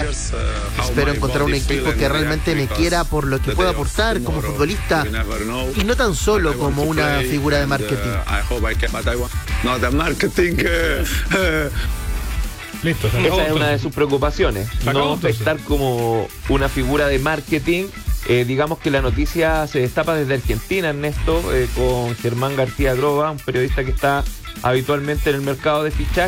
Espero encontrar un equipo que realmente me quiera por lo que puedo aportar como futbolista y no tan solo como una figura de marketing. Listo, esa es una de sus preocupaciones, no afectar como una figura de marketing. Digamos que la noticia se destapa desde Argentina, Ernesto, con Germán García Groba, un periodista que está habitualmente en el mercado de fichajes.